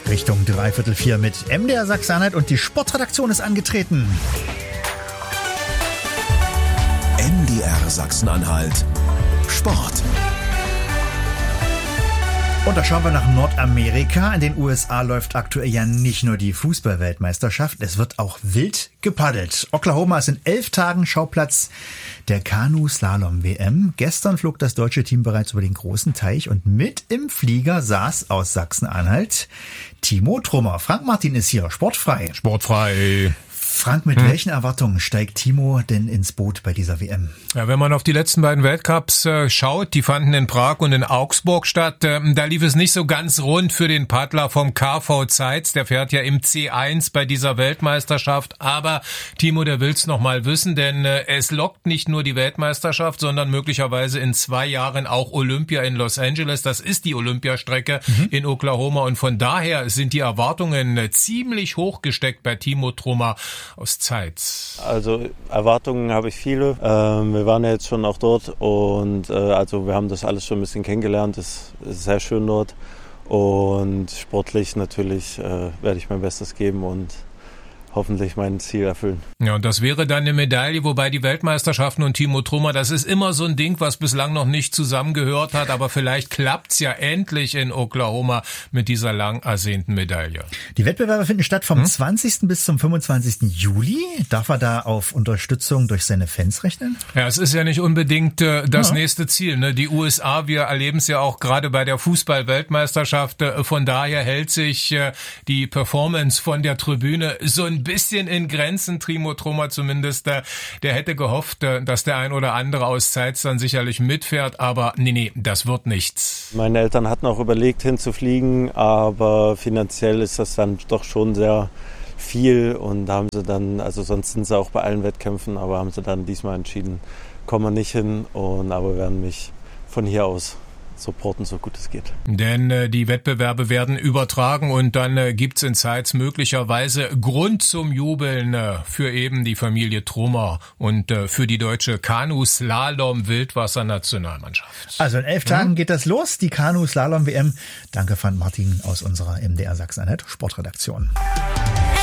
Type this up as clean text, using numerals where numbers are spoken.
Richtung 3/4 mit MDR Sachsen-Anhalt und die Sportredaktion ist angetreten. MDR Sachsen-Anhalt Sport. Und da schauen wir nach Nordamerika. In den USA läuft aktuell ja nicht nur die Fußball-Weltmeisterschaft, es wird auch wild gepaddelt. Oklahoma ist in 11 Tagen Schauplatz der Kanu-Slalom-WM. Gestern flog das deutsche Team bereits über den großen Teich und mit im Flieger saß aus Sachsen-Anhalt Timo Trummer. Frank Martin ist hier, sportfrei. Sportfrei. Frank, mit welchen Erwartungen steigt Timo denn ins Boot bei dieser WM? Ja, wenn man auf die letzten beiden Weltcups schaut, die fanden in Prag und in Augsburg statt, da lief es nicht so ganz rund für den Paddler vom KV Zeitz. Der fährt ja im C1 bei dieser Weltmeisterschaft. Aber Timo, der will's noch mal wissen, denn es lockt nicht nur die Weltmeisterschaft, sondern möglicherweise in 2 Jahren auch Olympia in Los Angeles. Das ist die Olympiastrecke in Oklahoma und von daher sind die Erwartungen ziemlich hoch gesteckt bei Timo Trummer aus Zeitz. Also Erwartungen habe ich viele. Wir waren ja jetzt schon auch dort und also wir haben das alles schon ein bisschen kennengelernt. Es ist sehr schön dort und sportlich natürlich werde ich mein Bestes geben und hoffentlich mein Ziel erfüllen. Ja, und das wäre dann eine Medaille, wobei die Weltmeisterschaften und Timo Trummer, das ist immer so ein Ding, was bislang noch nicht zusammengehört hat, aber vielleicht klappt's ja endlich in Oklahoma mit dieser lang ersehnten Medaille. Die Wettbewerbe finden statt vom 20. bis zum 25. Juli. Darf er da auf Unterstützung durch seine Fans rechnen? Ja, es ist ja nicht unbedingt das nächste Ziel, ne? Die USA, wir erleben es ja auch gerade bei der Fußball-Weltmeisterschaft, von daher hält sich die Performance von der Tribüne so ein bisschen in Grenzen. Timo Trummer zumindest, der hätte gehofft, dass der ein oder andere aus Zeitz dann sicherlich mitfährt, aber nee, das wird nichts. Meine Eltern hatten auch überlegt hinzufliegen, aber finanziell ist das dann doch schon sehr viel und da haben sie dann, also sonst sind sie auch bei allen Wettkämpfen, aber haben sie dann diesmal entschieden, kommen wir nicht hin aber werden mich von hier aus supporten, so gut es geht. Denn die Wettbewerbe werden übertragen und dann gibt's in Zeitz möglicherweise Grund zum Jubeln für eben die Familie Trummer und für die deutsche Kanu-Slalom-Wildwasser-Nationalmannschaft. Also in 11 Tagen geht das los, die Kanu-Slalom-WM. Danke, Frank Martin aus unserer MDR Sachsen-Anhalt Sportredaktion.